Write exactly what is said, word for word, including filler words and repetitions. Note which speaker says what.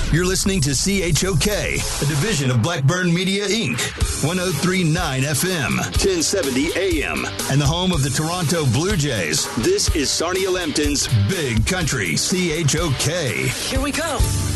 Speaker 1: You're listening to C H O K, a division of Blackburn Media, Incorporated. one oh three point nine F M, ten seventy A M, and the home of the Toronto Blue Jays. This is Sarnia Lambton's Big Country C H O K.
Speaker 2: Here we come.